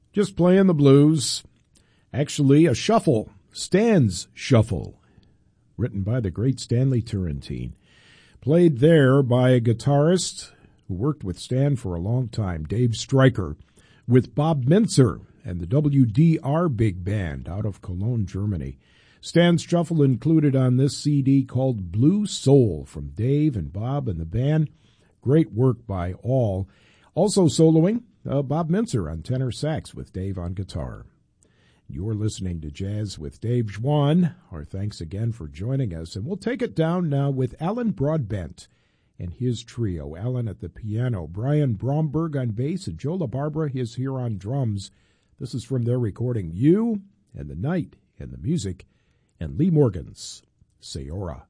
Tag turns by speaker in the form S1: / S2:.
S1: Just playing the blues. Actually, a shuffle, Stan's Shuffle, written by the great Stanley Turrentine. Played there by a guitarist who worked with Stan for a long time, Dave Stryker, with Bob Mintzer and the WDR Big Band out of Cologne, Germany. Stan's Shuffle included on this CD called Blue Soul from Dave and Bob and the band. Great work by all. Also soloing, Bob Mintzer on tenor sax with Dave on guitar. You're listening to Jazz with Dave Schwann. Our thanks again for joining us. And we'll take it down now with Alan Broadbent and his trio. Alan at the piano, Brian Bromberg on bass, and Joe LaBarbera is here on drums. This is from their recording You and the Night and the Music and Lee Morgan's Sayora.